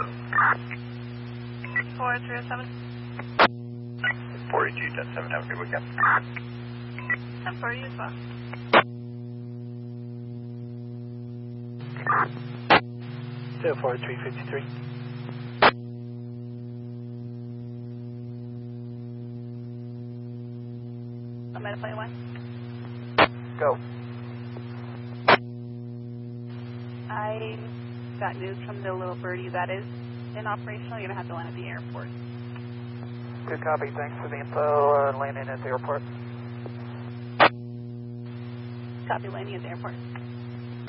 4307. 42-7, have a good weekend. 1040 as well. So 4353. I'm going to play 1. Go. I got news from the little birdie that is inoperational. You're going to have to land at the airport. Good copy. Thanks for the info. Landing at the airport. Copy, landing at the airport.